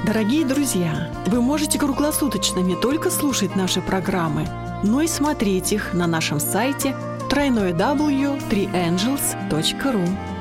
Дорогие друзья, вы можете круглосуточно не только слушать наши программы, но и смотреть их на нашем сайте www.3angels.ru.